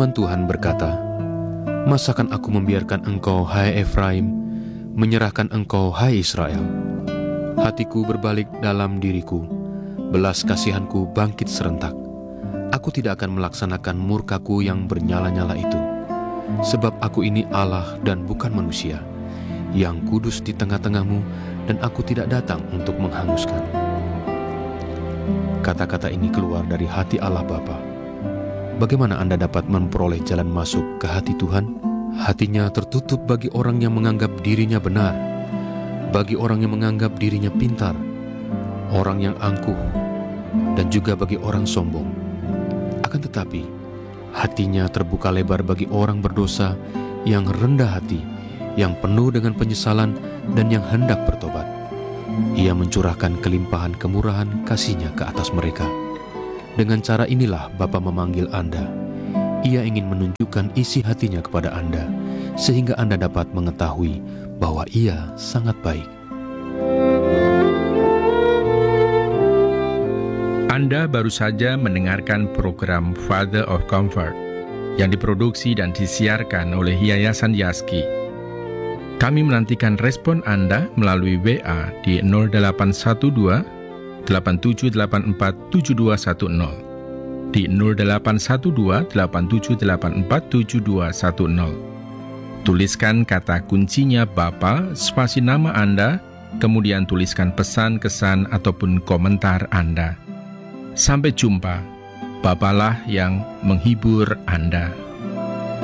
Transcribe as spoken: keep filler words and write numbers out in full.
Firman Tuhan berkata, "Masakan aku membiarkan engkau, hai Efraim, menyerahkan engkau, hai Israel? Hatiku berbalik dalam diriku, belas kasihanku bangkit serentak. Aku tidak akan melaksanakan murkaku yang bernyala-nyala itu. Sebab aku ini Allah dan bukan manusia, yang kudus di tengah-tengahmu, dan aku tidak datang untuk menghanguskan." Kata-kata ini keluar dari hati Allah Bapa. Bagaimana Anda dapat memperoleh jalan masuk ke hati Tuhan? Hatinya tertutup bagi orang yang menganggap dirinya benar, bagi orang yang menganggap dirinya pintar, orang yang angkuh, dan juga bagi orang sombong. Akan tetapi, hatinya terbuka lebar bagi orang berdosa yang rendah hati, yang penuh dengan penyesalan dan yang hendak bertobat. Ia mencurahkan kelimpahan kemurahan kasih-Nya ke atas mereka. Dengan cara inilah Bapa memanggil Anda. Ia ingin menunjukkan isi hatinya kepada Anda, sehingga Anda dapat mengetahui bahwa Ia sangat baik. Anda baru saja mendengarkan program Father of Comfort yang diproduksi dan disiarkan oleh Yayasan Yaski. Kami menantikan respon Anda melalui W A di nol delapan satu dua, delapan tujuh delapan empat, tujuh dua satu nol, di nol delapan satu dua, delapan tujuh delapan empat, tujuh dua satu nol. Tuliskan kata kuncinya Bapa, spasi nama Anda, kemudian tuliskan pesan, kesan, ataupun komentar Anda. Sampai jumpa, Bapalah yang menghibur Anda.